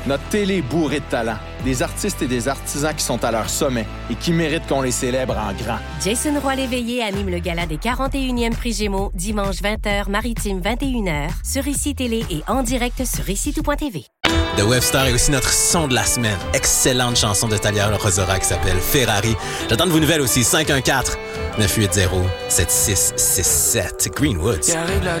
Notre télé est bourrée de talent. Des artistes et des artisans qui sont à leur sommet et qui méritent qu'on les célèbre en grand. Jason Roy-Léveillé anime le gala des 41e Prix Gémeaux, dimanche 20h, maritime 21h, sur ICI Télé et en direct sur ICITout.tv. The Webster est aussi notre son de la semaine. Excellente chanson de Talia Rosora qui s'appelle Ferrari. J'attends de vos nouvelles aussi. 514-980-7667. Greenwoods.